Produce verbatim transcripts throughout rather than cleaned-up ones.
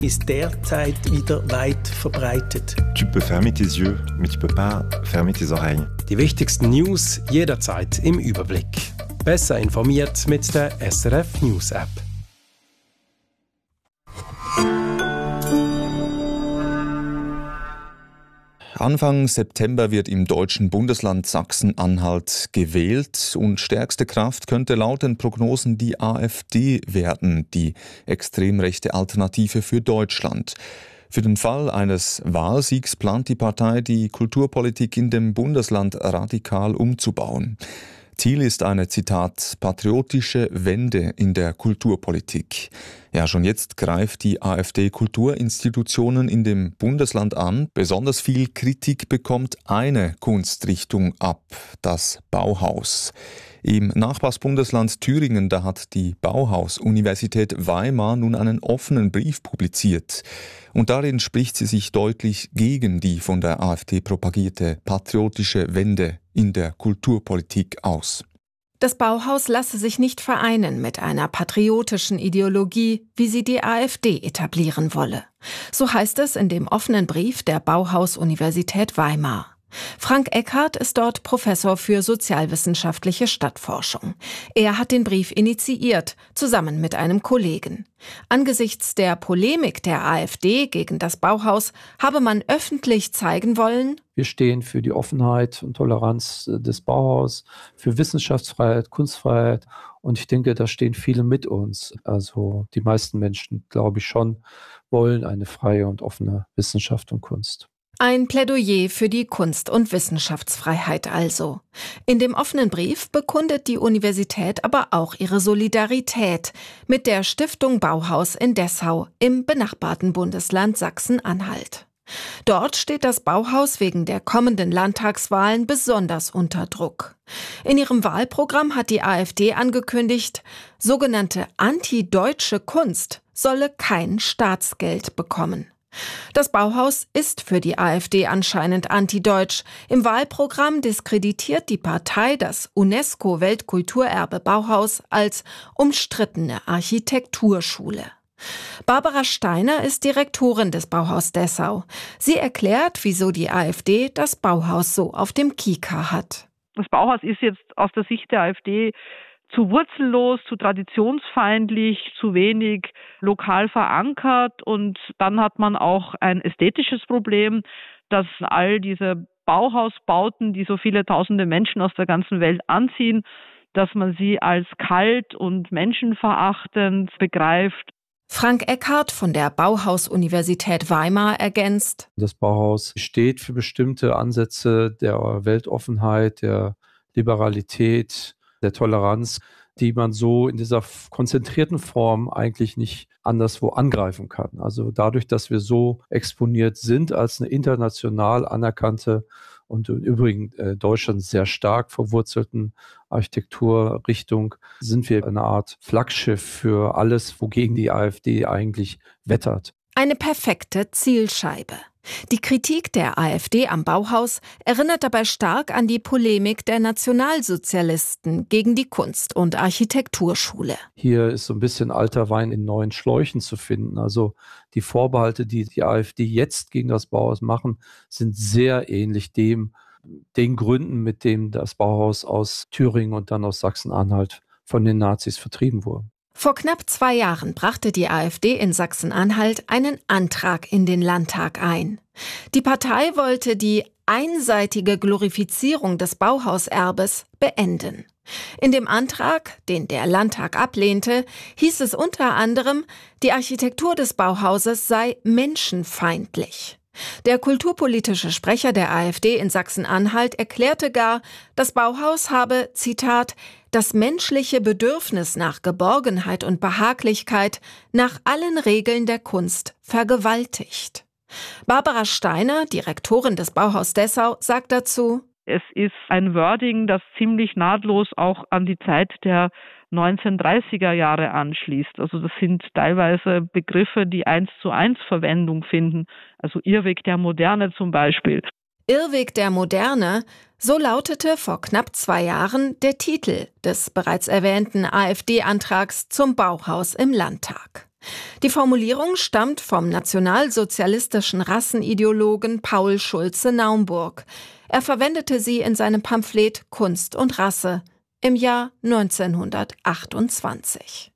ist derzeit wieder weit verbreitet. Tu peux fermer tes yeux, mais tu peux pas fermer tes oreilles. Die wichtigsten News jederzeit im Überblick. Besser informiert mit der S R F News App. Anfang September wird im deutschen Bundesland Sachsen-Anhalt gewählt und stärkste Kraft könnte laut den Prognosen die AfD werden, die extrem rechte Alternative für Deutschland. Für den Fall eines Wahlsiegs plant die Partei, die Kulturpolitik in dem Bundesland radikal umzubauen. Ziel ist eine, Zitat, patriotische Wende in der Kulturpolitik. Ja, schon jetzt greift die AfD Kulturinstitutionen in dem Bundesland an. Besonders viel Kritik bekommt eine Kunstrichtung ab, das Bauhaus. Im Nachbarsbundesland Thüringen, da hat die Bauhaus-Universität Weimar nun einen offenen Brief publiziert. Und darin spricht sie sich deutlich gegen die von der AfD propagierte patriotische Wende in der Kulturpolitik aus. Das Bauhaus lasse sich nicht vereinen mit einer patriotischen Ideologie, wie sie die AfD etablieren wolle. So heißt es in dem offenen Brief der Bauhaus-Universität Weimar. Frank Eckhardt ist dort Professor für sozialwissenschaftliche Stadtforschung. Er hat den Brief initiiert, zusammen mit einem Kollegen. Angesichts der Polemik der AfD gegen das Bauhaus habe man öffentlich zeigen wollen: Wir stehen für die Offenheit und Toleranz des Bauhaus, für Wissenschaftsfreiheit, Kunstfreiheit. Und ich denke, da stehen viele mit uns. Also die meisten Menschen, glaube ich schon, wollen eine freie und offene Wissenschaft und Kunst. Ein Plädoyer für die Kunst- und Wissenschaftsfreiheit also. In dem offenen Brief bekundet die Universität aber auch ihre Solidarität mit der Stiftung Bauhaus in Dessau im benachbarten Bundesland Sachsen-Anhalt. Dort steht das Bauhaus wegen der kommenden Landtagswahlen besonders unter Druck. In ihrem Wahlprogramm hat die AfD angekündigt, sogenannte antideutsche Kunst solle kein Staatsgeld bekommen. Das Bauhaus ist für die AfD anscheinend antideutsch. Im Wahlprogramm diskreditiert die Partei das UNESCO-Weltkulturerbe Bauhaus als umstrittene Architekturschule. Barbara Steiner ist Direktorin des Bauhaus Dessau. Sie erklärt, wieso die AfD das Bauhaus so auf dem Kieker hat. Das Bauhaus ist jetzt aus der Sicht der AfD zu wurzellos, zu traditionsfeindlich, zu wenig lokal verankert. Und dann hat man auch ein ästhetisches Problem, dass all diese Bauhausbauten, die so viele tausende Menschen aus der ganzen Welt anziehen, dass man sie als kalt und menschenverachtend begreift. Frank Eckhardt von der Bauhaus-Universität Weimar ergänzt: Das Bauhaus steht für bestimmte Ansätze der Weltoffenheit, der Liberalität, der Toleranz, die man so in dieser konzentrierten Form eigentlich nicht anderswo angreifen kann. Also dadurch, dass wir so exponiert sind als eine international anerkannte und im Übrigen äh, Deutschland sehr stark verwurzelten Architekturrichtung, sind wir eine Art Flaggschiff für alles, wogegen die AfD eigentlich wettert. Eine perfekte Zielscheibe. Die Kritik der AfD am Bauhaus erinnert dabei stark an die Polemik der Nationalsozialisten gegen die Kunst- und Architekturschule. Hier ist so ein bisschen alter Wein in neuen Schläuchen zu finden. Also die Vorbehalte, die die AfD jetzt gegen das Bauhaus machen, sind sehr ähnlich dem, den Gründen, mit denen das Bauhaus aus Thüringen und dann aus Sachsen-Anhalt von den Nazis vertrieben wurde. Vor knapp zwei Jahren brachte die AfD in Sachsen-Anhalt einen Antrag in den Landtag ein. Die Partei wollte die einseitige Glorifizierung des Bauhauserbes beenden. In dem Antrag, den der Landtag ablehnte, hieß es unter anderem, die Architektur des Bauhauses sei menschenfeindlich. Der kulturpolitische Sprecher der AfD in Sachsen-Anhalt erklärte gar, das Bauhaus habe, Zitat, das menschliche Bedürfnis nach Geborgenheit und Behaglichkeit nach allen Regeln der Kunst vergewaltigt. Barbara Steiner, Direktorin des Bauhaus Dessau, sagt dazu: Es ist ein Wording, das ziemlich nahtlos auch an die Zeit der neunzehnhundertdreißiger Jahre anschließt. Also das sind teilweise Begriffe, die eins zu eins Verwendung finden. Also Irrweg der Moderne zum Beispiel. Irrweg der Moderne, so lautete vor knapp zwei Jahren der Titel des bereits erwähnten AfD-Antrags zum Bauhaus im Landtag. Die Formulierung stammt vom nationalsozialistischen Rassenideologen Paul Schulze-Naumburg. Er verwendete sie in seinem Pamphlet Kunst und Rasse im Jahr neunzehnhundertachtundzwanzig.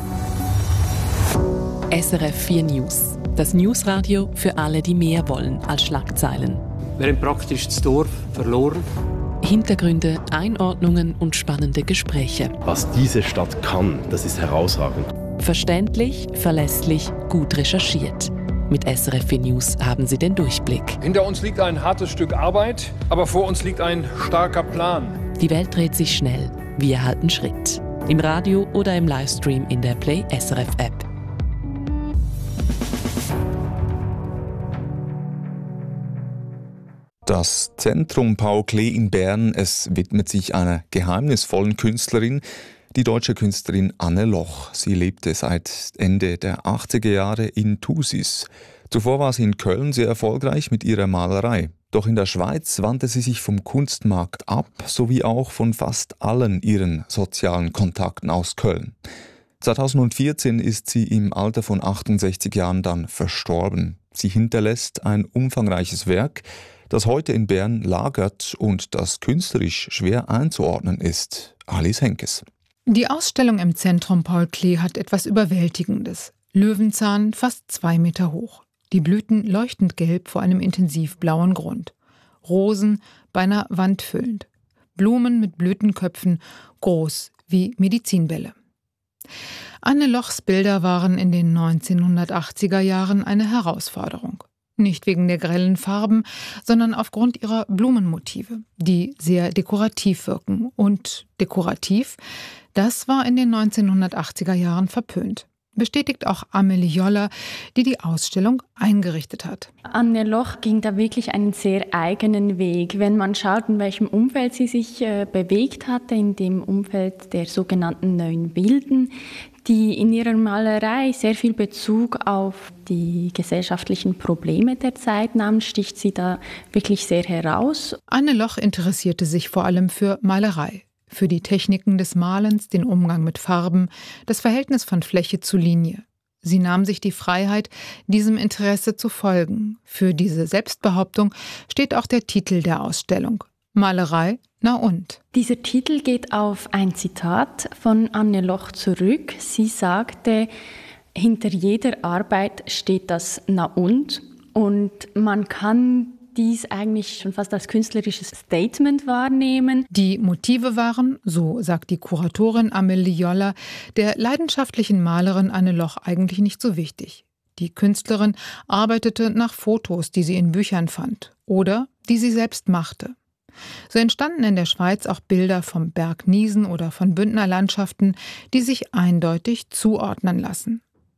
S R F vier News. Das Newsradio für alle, die mehr wollen als Schlagzeilen. Wir haben praktisch das Dorf verloren. Hintergründe, Einordnungen und spannende Gespräche. Was diese Stadt kann, das ist herausragend. Verständlich, verlässlich, gut recherchiert. Mit S R F vier News haben Sie den Durchblick. Hinter uns liegt ein hartes Stück Arbeit, aber vor uns liegt ein starker Plan. Die Welt dreht sich schnell. Wir halten Schritt. Im Radio oder im Livestream in der Play S R F App. Das Zentrum Paul Klee in Bern, es widmet sich einer geheimnisvollen Künstlerin, die deutsche Künstlerin Anne Loch. Sie lebte seit Ende der achtziger Jahre in Thusis. Zuvor war sie in Köln sehr erfolgreich mit ihrer Malerei. Doch in der Schweiz wandte sie sich vom Kunstmarkt ab, sowie auch von fast allen ihren sozialen Kontakten aus Köln. zweitausendvierzehn ist sie im Alter von achtundsechzig Jahren dann verstorben. Sie hinterlässt ein umfangreiches Werk, das heute in Bern lagert und das künstlerisch schwer einzuordnen ist. Alice Henkes. Die Ausstellung im Zentrum Paul Klee hat etwas Überwältigendes. Löwenzahn fast zwei Meter hoch. Die Blüten leuchtend gelb vor einem intensiv blauen Grund. Rosen beinahe wandfüllend. Blumen mit Blütenköpfen, groß wie Medizinbälle. Anne Lochs Bilder waren in den neunzehnhundertachtziger Jahren eine Herausforderung. Nicht wegen der grellen Farben, sondern aufgrund ihrer Blumenmotive, die sehr dekorativ wirken. Und dekorativ, das war in den neunzehnhundertachtziger Jahren verpönt. Bestätigt auch Amelie Joller, die die Ausstellung eingerichtet hat. Anne Loch ging da wirklich einen sehr eigenen Weg. Wenn man schaut, in welchem Umfeld sie sich äh, bewegt hatte, in dem Umfeld der sogenannten Neuen Wilden, die in ihrer Malerei sehr viel Bezug auf die gesellschaftlichen Probleme der Zeit nahmen, sticht sie da wirklich sehr heraus. Anne Loch interessierte sich vor allem für Malerei, für die Techniken des Malens, den Umgang mit Farben, das Verhältnis von Fläche zu Linie. Sie nahm sich die Freiheit, diesem Interesse zu folgen. Für diese Selbstbehauptung steht auch der Titel der Ausstellung: Malerei, na und? Dieser Titel geht auf ein Zitat von Anne Loch zurück. Sie sagte, hinter jeder Arbeit steht das Na und. Und man kann dies eigentlich schon fast als künstlerisches Statement wahrnehmen. Die Motive waren, so sagt die Kuratorin Amelie Joller, der leidenschaftlichen Malerin Anne Loch eigentlich nicht so wichtig. Die Künstlerin arbeitete nach Fotos, die sie in Büchern fand oder die sie selbst machte. So entstanden in der Schweiz auch Bilder vom Berg Niesen oder von Bündnerlandschaften, die sich eindeutig zuordnen lassen.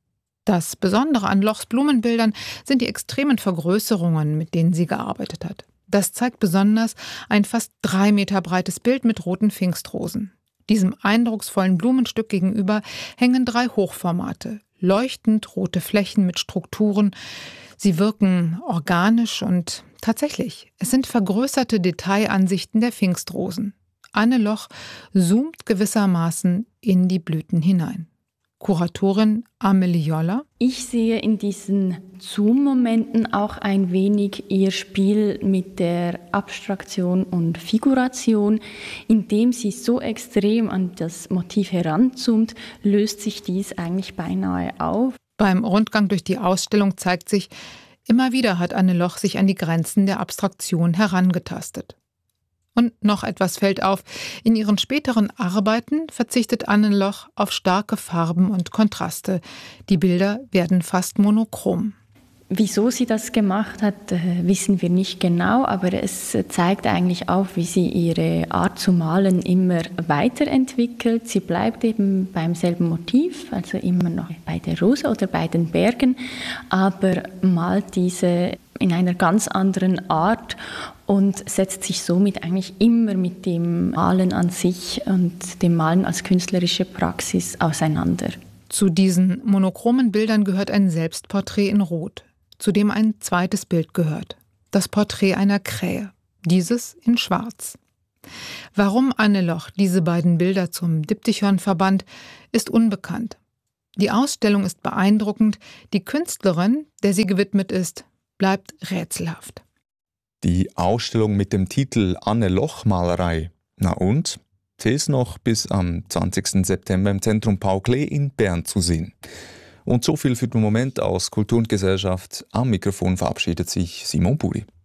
Das Besondere an Lochs Blumenbildern sind die extremen Vergrößerungen, mit denen sie gearbeitet hat. Das zeigt besonders ein fast drei Meter breites Bild mit roten Pfingstrosen. Diesem eindrucksvollen Blumenstück gegenüber hängen drei Hochformate, leuchtend rote Flächen mit Strukturen. Sie wirken organisch und tatsächlich, es sind vergrößerte Detailansichten der Pfingstrosen. Anne Loch zoomt gewissermaßen in die Blüten hinein. Kuratorin Amelie Joller. Ich sehe in diesen Zoom-Momenten auch ein wenig ihr Spiel mit der Abstraktion und Figuration. Indem sie so extrem an das Motiv heranzoomt, löst sich dies eigentlich beinahe auf. Beim Rundgang durch die Ausstellung zeigt sich, immer wieder hat Anne Loch sich an die Grenzen der Abstraktion herangetastet. Und noch etwas fällt auf: In ihren späteren Arbeiten verzichtet Anne Loch auf starke Farben und Kontraste. Die Bilder werden fast monochrom. Wieso sie das gemacht hat, wissen wir nicht genau, aber es zeigt eigentlich auch, wie sie ihre Art zu malen immer weiterentwickelt. Sie bleibt eben beim selben Motiv, also immer noch bei der Rose oder bei den Bergen, aber malt diese in einer ganz anderen Art und setzt sich somit eigentlich immer mit dem Malen an sich und dem Malen als künstlerische Praxis auseinander. Zu diesen monochromen Bildern gehört ein Selbstporträt in Rot, zu dem ein zweites Bild gehört, das Porträt einer Krähe, dieses in Schwarz. Warum Anne Loch diese beiden Bilder zum Diptychon verband, ist unbekannt. Die Ausstellung ist beeindruckend, die Künstlerin, der sie gewidmet ist, bleibt rätselhaft. Die Ausstellung mit dem Titel Anne-Loch-Malerei. Na und? Sie ist noch bis am zwanzigsten September im Zentrum Paul Klee in Bern zu sehen. Und so viel für den Moment aus Kultur und Gesellschaft. Am Mikrofon verabschiedet sich Simon Buri.